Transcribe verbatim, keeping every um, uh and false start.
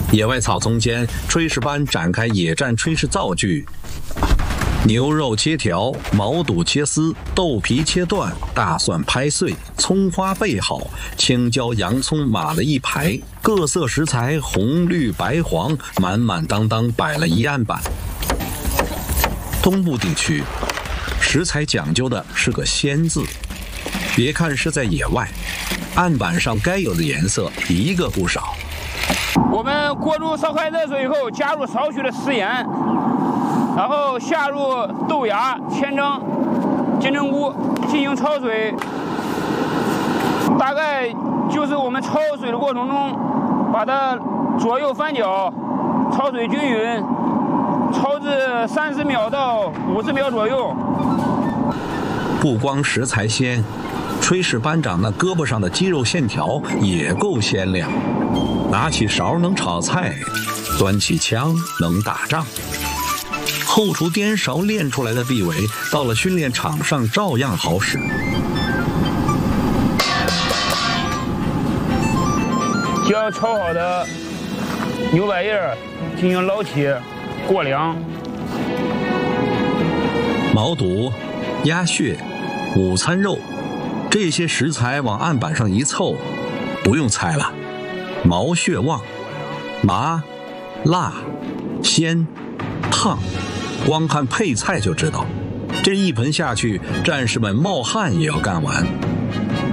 野外草丛间，炊事班展开野战炊事造句。牛肉切条，毛肚切丝，豆皮切断，大蒜拍碎，葱花备好，青椒洋葱码了一排，各色食材红绿白黄满满当当摆了一案板。东部地区食材讲究的是个鲜字，别看是在野外，案板上该有的颜色一个不少。 我们锅中烧开热水以后，加入少许的食盐，然后下入豆芽、千蒸、金针菇进行焯水。大概就是我们焯水的过程中，把它左右翻搅，焯水均匀，焯至三十秒到五十秒左右。 不光食材鲜，炊事班长那胳膊上的肌肉线条也够鲜亮。拿起勺能炒菜，端起枪能打仗。后厨颠勺练出来的臂围，到了训练场上照样好使。 将焯好的牛百叶进行捞起过凉。 毛肚、鸭血、午餐肉，这些食材往案板上一凑，不用猜了。毛血旺，麻、辣、鲜、烫，光看配菜就知道，这一盆下去，战士们冒汗也要干完。